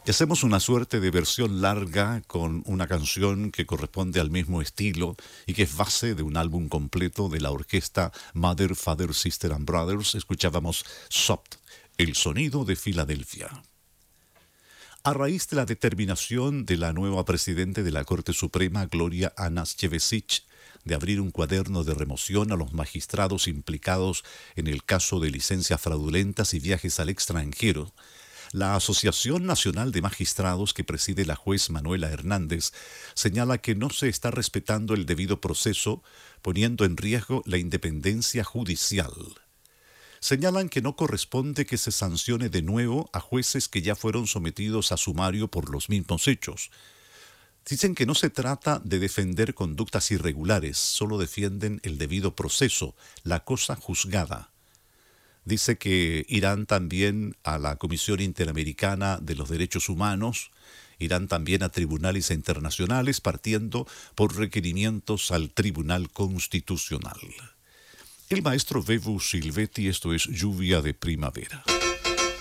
Y hacemos una suerte de versión larga con una canción que corresponde al mismo estilo y que es base de un álbum completo de la orquesta Mother, Father, Sister and Brothers. Escuchábamos Soft, el sonido de Filadelfia. A raíz de la determinación de la nueva presidente de la Corte Suprema, Gloria Anastasévic, de abrir un cuaderno de remoción a los magistrados implicados en el caso de licencias fraudulentas y viajes al extranjero, la Asociación Nacional de Magistrados que preside la juez Manuela Hernández señala que no se está respetando el debido proceso, poniendo en riesgo la independencia judicial. Señalan que no corresponde que se sancione de nuevo a jueces que ya fueron sometidos a sumario por los mismos hechos. Dicen que no se trata de defender conductas irregulares, solo defienden el debido proceso, la cosa juzgada. Dice que irán también a la Comisión Interamericana de los Derechos Humanos, irán también a tribunales internacionales partiendo por requerimientos al Tribunal Constitucional. El maestro Bebu Silvetti, esto es Lluvia de Primavera.